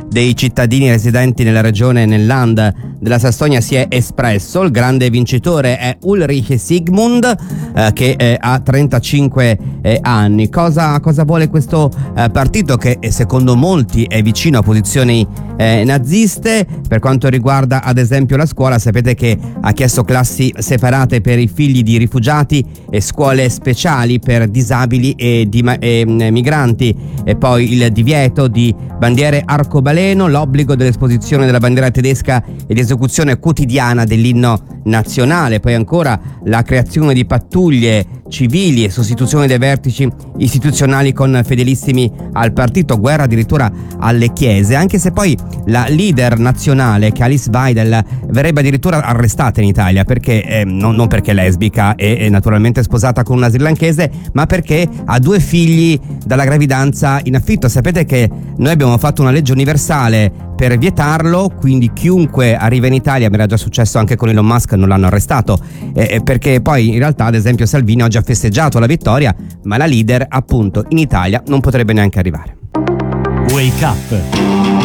dei cittadini residenti nella regione, nel Land della Sassonia, si è espresso. Il grande vincitore è Ulrich Sigmund, che ha 35 anni. Cosa vuole questo partito, che secondo molti è vicino a posizioni naziste? Per quanto riguarda ad esempio la scuola, sapete che ha chiesto classi separate per i figli di rifugiati e scuole speciali per disabili e migranti, e poi il divieto di bandiere arcobaleno, l'obbligo dell'esposizione della bandiera tedesca e di esecuzione quotidiana dell'inno nazionale, poi ancora la creazione di pattuglie civili e sostituzione dei vertici istituzionali con fedelissimi al partito, guerra addirittura alle chiese, anche se poi la leader nazionale, che Alice Weidel, verrebbe addirittura arrestata in Italia perché non perché è lesbica e naturalmente sposata con una srilankese, ma perché ha 2 figli dalla gravidanza in affitto. Sapete che noi abbiamo fatto una legge universale per vietarlo, quindi chiunque arriva in Italia, mi era già successo anche con Elon Musk, non l'hanno arrestato, perché poi in realtà ad esempio Salvini oggi ha festeggiato la vittoria, ma la leader appunto in Italia non potrebbe neanche arrivare. Wake Up